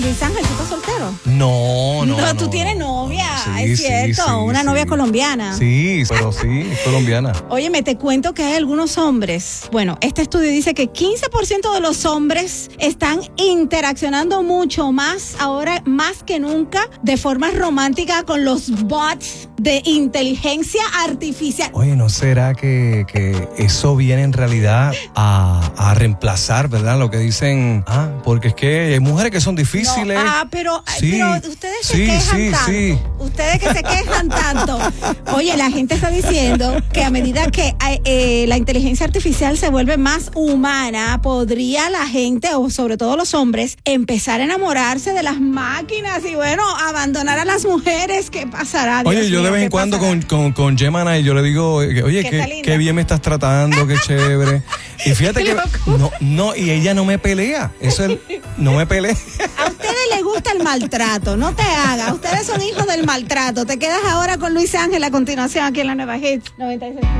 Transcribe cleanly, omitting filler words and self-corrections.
Luis Ángel, ¿tú estás soltero? No. Tú tienes novia, Sí, es cierto, sí, una novia colombiana. Sí, pero sí, es colombiana. Óyeme, te cuento que hay algunos hombres, bueno, este estudio dice que 15% de los hombres están interaccionando mucho más ahora, más que nunca, de forma romántica con los bots de inteligencia artificial. Oye, ¿no será que eso viene en realidad a reemplazar, ¿verdad? Lo que dicen, porque es que hay mujeres que son difíciles. No, pero ustedes se quejan tanto. Sí. Ustedes que se quejan tanto. Oye, la gente está diciendo que a medida que la inteligencia artificial se vuelve más humana, podría la gente, o sobre todo los hombres, empezar a enamorarse de las máquinas y bueno, abandonar a las mujeres. ¿Qué pasará? Oye, yo de vez en cuando con Gemini yo le digo, oye, qué bien me estás tratando, qué chévere. Y fíjate que y ella no me pelea. No me pelea. A ustedes les gusta el maltrato, no te hagas. Ustedes son hijos del maltrato. Te quedas ahora con Luis Ángel a continuación aquí en la Nueva Hits 96.